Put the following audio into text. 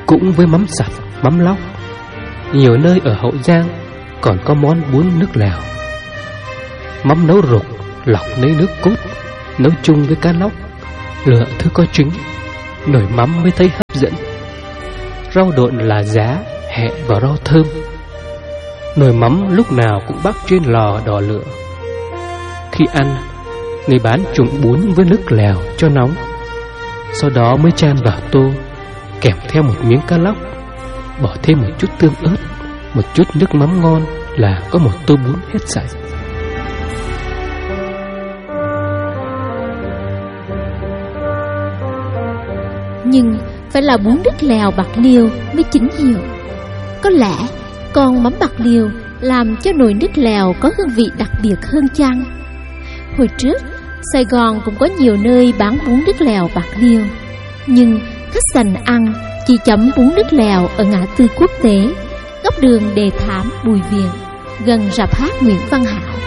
cũng với mắm sặt, mắm lóc. Nhiều nơi ở Hậu Giang còn có món bún nước lèo. Mắm nấu rục, lọc lấy nước cốt, nấu chung với cá lóc, lựa thứ có trứng, nồi mắm mới thấy hấp dẫn. Rau độn là giá, hẹ và rau thơm. Nồi mắm lúc nào cũng bắc trên lò đỏ lửa. Khi ăn, người bán trụng bún với nước lèo cho nóng, sau đó mới chan vào tô, kèm theo một miếng cá lóc, bỏ thêm một chút tương ớt, một chút nước mắm ngon là có một tô bún hết sạch. Nhưng phải là bún nước lèo Bạc Liêu mới chính hiệu. Có lẽ con mắm Bạc Liêu làm cho nồi nước lèo có hương vị đặc biệt hơn chăng? Hồi trước, Sài Gòn cũng có nhiều nơi bán bún nước lèo Bạc Liêu, nhưng khách sành ăn chỉ chấm bún nước lèo ở ngã tư Quốc Tế, góc đường Đề Thám, Bùi Viện, gần rạp hát Nguyễn Văn Hảo.